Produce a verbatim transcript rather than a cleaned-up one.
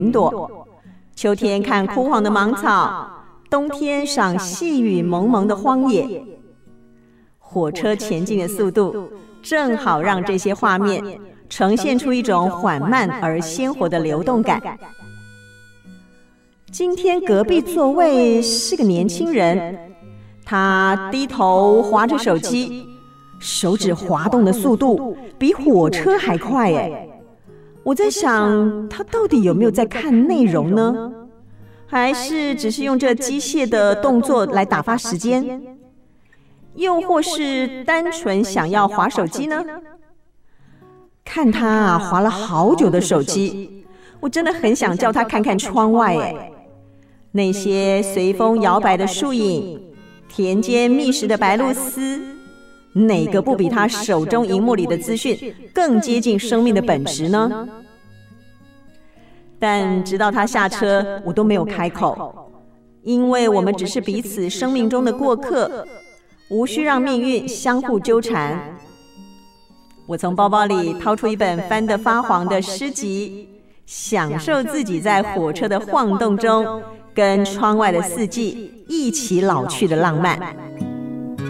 云朵，秋天看枯黄的芒草，冬天赏细雨蒙蒙的荒野。火车前进的速度，正好让这些画面呈现出一种缓慢而鲜活的流动感。今天隔壁座位是个年轻人，他低头滑着手机，手指滑动的速度比火车还快哎！我在想，他到底有没有在看内容呢？还是只是用这机械的动作来打发时间？又或是单纯想要滑手机呢？看他啊，滑了好久的手机，我真的很想叫他看看窗外哎，那些随风摇摆的树影，田间觅食的白鹭鸶，哪个不比他手中荧幕里的资讯更接近生命的本质呢？但直到他下车，我都没有开口，因为我们只是彼此生命中的过客，无需让命运相互纠缠。我从包包里掏出一本翻得发黄的诗集，享受自己在火车的晃动中跟窗外的四季一起老去的浪漫。